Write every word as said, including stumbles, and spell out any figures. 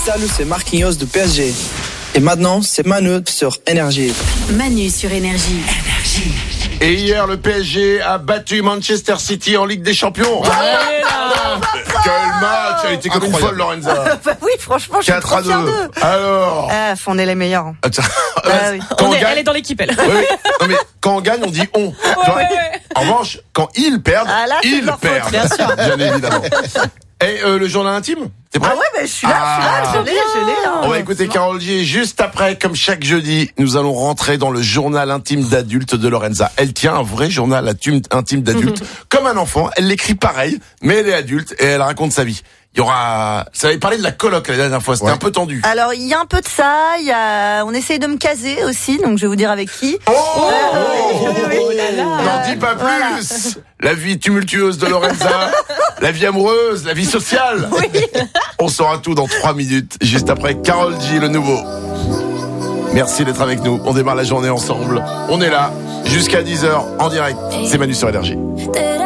Salut, c'est Marquinhos de P S G. Et maintenant, c'est Manu sur Énergie. Manu sur Énergie. Énergie. Et hier, le P S G a battu Manchester City en Ligue des Champions. Ouais, là. Quel match! Elle était comme une folle, Lorenza. Bah oui, franchement, je suis quatre à trop fière deux. d'eux. Alors. Ah, on est les meilleurs. Attends. Ah oui. Quand On on est- gagne- Elle est dans l'équipe, elle. Oui, oui. Non, mais quand on gagne, on dit on. Tu vois ouais, ouais. En revanche, quand ils perdent, Ah, là, c'est de ils leur faute, perdent. bien sûr. Bien évidemment. Et euh, le journal intime, t'es prêt? Ah ouais, bah, je suis là, Ah. je suis là, je l'ai, je l'ai. hein. On va écouter Carole G. Juste après, comme chaque jeudi, nous allons rentrer dans le journal intime d'adulte de Lorenza. Elle tient un vrai journal intime intime d'adulte, comme un enfant. Elle l'écrit pareil, mais elle est adulte et elle raconte sa vie. Il y aura, ça avait parlé de la coloc la dernière fois, c'était Ouais. un peu tendu. Alors, il y a un peu de ça, il y a, on essaye de me caser aussi, donc je vais vous dire avec qui. Oh, oui, oui, oui. N'en dis pas plus. Voilà. La vie tumultueuse de Lorenza, la vie amoureuse, la vie sociale. Oui. On saura tout dans trois minutes, juste après Carole G, le nouveau. Merci d'être avec nous. On démarre la journée ensemble. On est là jusqu'à dix heures en direct. C'est Manu sur Énergie.